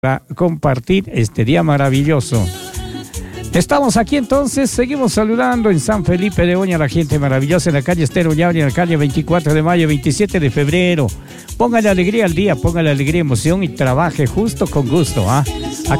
para compartir este día maravilloso. Estamos aquí entonces, seguimos saludando en San Felipe de Oña, la gente maravillosa en la calle Estero Ñabri, en la calle 24 de mayo, 27 de febrero. Póngale alegría al día, póngale alegría, emoción y trabaje justo con gusto, ¿ah?